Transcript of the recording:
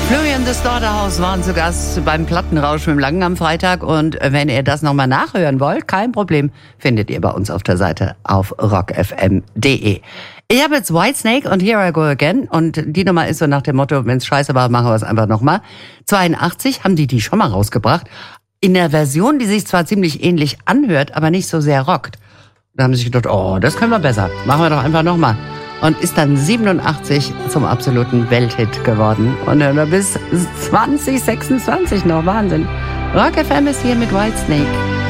Florian the Slaughterhouse waren zu Gast beim Plattenrausch mit dem Langen am Freitag. Und wenn ihr das nochmal nachhören wollt, kein Problem, findet ihr bei uns auf der Seite auf rockfm.de. Ich habe jetzt Whitesnake und Here I Go Again. Und die Nummer ist so nach dem Motto, wenn es scheiße war, machen wir es einfach nochmal. 82 haben die schon mal rausgebracht. In der Version, die sich zwar ziemlich ähnlich anhört, aber nicht so sehr rockt. Da haben sie sich gedacht, oh, das können wir besser. Machen wir doch einfach nochmal. Und ist dann 87 zum absoluten Welthit geworden. Und bis 2026 noch. Wahnsinn. Rock FM ist hier mit Whitesnake.